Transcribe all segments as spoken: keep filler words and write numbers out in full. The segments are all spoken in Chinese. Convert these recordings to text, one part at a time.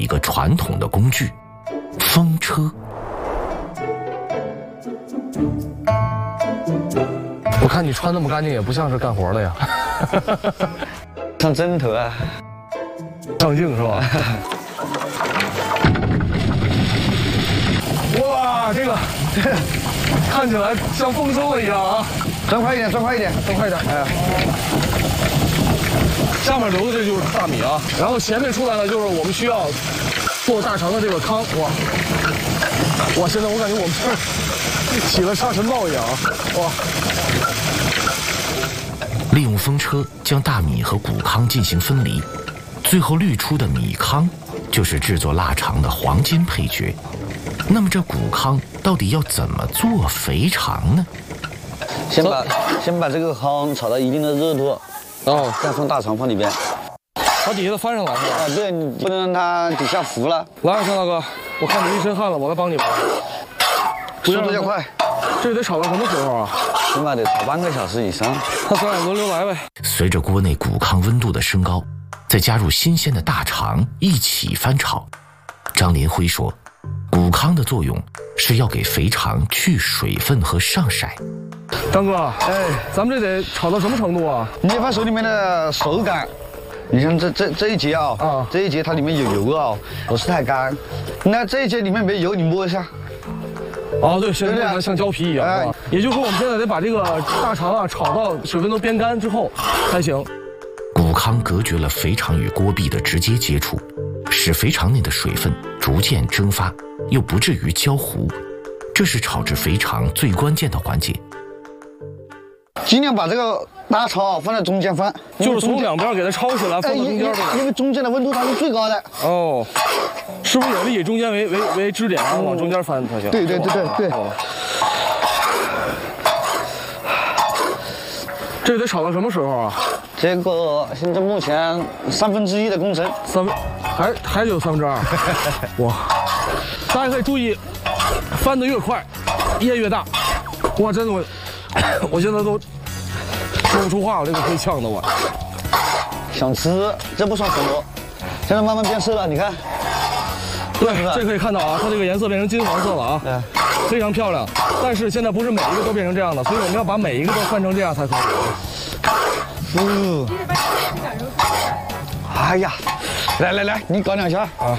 一个传统的工具——风车。 我看你穿那么干净，也不像是干活的呀。 上针头啊， 上镜是吧？哇，这个看起来像丰收了一样啊！ 转快一点，转快一点， 转快一点！哎，下面流的这就是大米啊，然后前面出来的就是我们需要做大肠的这个糠。哇，哇！现在我感觉我们这儿起了沙尘暴一样啊！哇！ 利用风车将大米和谷糠进行分离，最后滤出的米糠就是制作腊肠的黄金配角。那么这谷糠到底要怎么做肥肠呢？ 先把先把这个糠炒到一定的热度， 哦， 再放大肠放里边。 把底下的翻上来是吧？ 啊，对，你不能让它底下浮了。 来，向大哥，我看你一身汗了，我来帮你吧。 速度要快， 这得炒到什么时候啊？ 起码得炒半个小时以上。 那咱俩轮流来呗。 随着锅内谷糠温度的升高，再加入新鲜的大肠一起翻炒。张林辉说，谷糠的作用是要给肥肠去水分和上色。 张哥，哎，咱们这得炒到什么程度啊？ 你放手里面的手感，你像这这这一节啊，啊，这一节它里面有油啊，不是太干。那这一节里面没油，你摸一下。 哦，对，现在像胶皮一样，哎，也就是说我们现在得把这个大肠啊炒到水分都煸干之后才行。 谷糠隔绝了肥肠与锅壁的直接接触，使肥肠内的水分逐渐蒸发，又不至于焦糊，这是炒制肥肠最关键的环节。 尽量把这个大肠放在中间放， 就是从两边给它抄起来，放在中间。 因为中间的温度它是最高的。 哦，是不是也是以中间为为为支点，然后往中间翻才行？ 对对对对对。 这得炒到什么时候啊？ 这个现在目前三分之一的工程， 三分还还有三分之二。哇！大家可以注意，翻得越快，烟越大。哇，真的我。我现在都说不出话了，这个会呛的我。 想吃，这不算什么。现在慢慢变色了，你看。 对，这可以看到啊，它这个颜色变成金黄色了啊，对，非常漂亮。但是现在不是每一个都变成这样的，所以我们要把每一个都翻成这样才可以。 嗯。哎呀，来来来，你搞两下啊。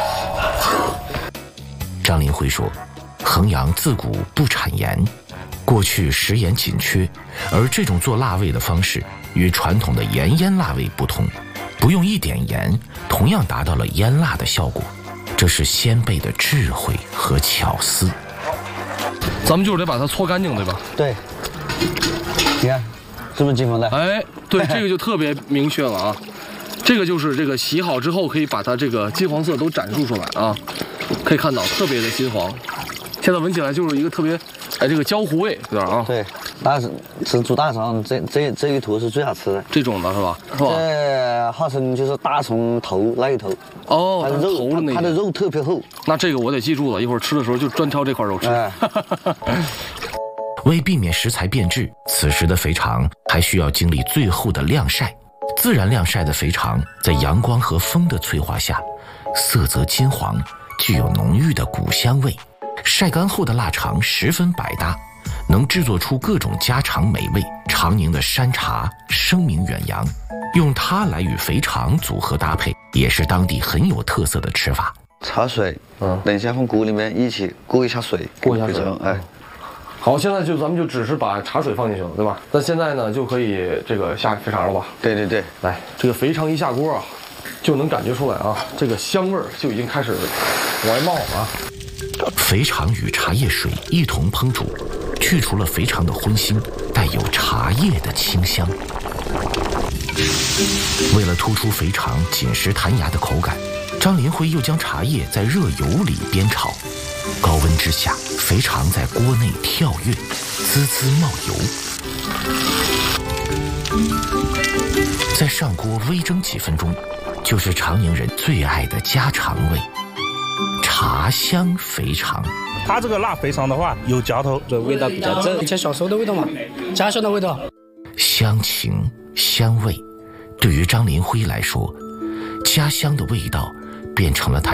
张林辉说，衡阳自古不产盐。过去食盐紧缺，而这种做腊味的方式与传统的盐腌腊味不同，不用一点盐，同样达到了腌腊的效果，这是先辈的智慧和巧思。 咱们就是得把它搓干净，对吧？ 对。你看，是不是金黄的？ 哎，对，这个就特别明确了啊。这个就是这个洗好之后，可以把它这个金黄色都展示出来啊，可以看到特别的金黄。现在闻起来就是一个特别。哎，这个焦糊味有点啊。 对，大吃煮大肠，这这这一坨是最好吃的。 这种的是吧？是吧？ 这号称就是大肠头那一头。 哦， 它的肉， 头的那它的肉特别厚。 那这个我得记住了，一会儿吃的时候就专挑这块肉吃。哎、 为避免食材变质，此时的肥肠还需要经历最后的晾晒。自然晾晒的肥肠，在阳光和风的催化下，色泽金黄，具有浓郁的谷香味。晒干后的腊肠十分百搭，能制作出各种家常美味。长宁的山茶声名远扬，用它来与肥肠组合搭配，也是当地很有特色的吃法。 茶水，嗯，等一下放锅里面一起过一下水， 过一下水， 哎。 好，现在就咱们就只是把茶水放进去了，对吧？那现在呢，就可以这个下肥肠了吧？ 对对对， 来，这个肥肠一下锅啊，就能感觉出来啊，这个香味儿就已经开始往外冒了啊。 肥肠与茶叶水一同烹煮，去除了肥肠的荤腥，带有茶叶的清香。为了突出肥肠紧实弹牙的口感，张林辉又将茶叶在热油里煸炒。高温之下，肥肠在锅内跳跃，滋滋冒油。再上锅微蒸几分钟，就是长宁人最爱的家常味。茶香肥肠， 它这个辣肥肠的话有嚼头， 这味道比较正，以前小时候的味道嘛，家乡的味道。 香情香味，对于张林辉来说，家乡的味道变成了他